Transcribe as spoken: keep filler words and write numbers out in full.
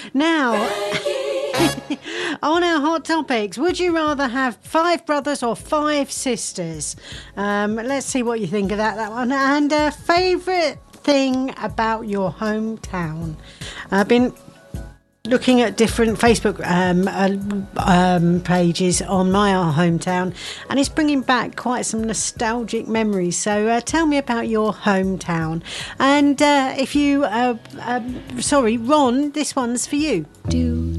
Now, on our hot topics, would you rather have five brothers or five sisters? Um, let's see what you think of that, that one. And uh, favourite thing about your hometown? I've been looking at different Facebook um, uh, um, pages on my hometown, and it's bringing back quite some nostalgic memories. So uh, tell me about your hometown. And uh, if you, uh, uh, sorry, Ron, this one's for you. Do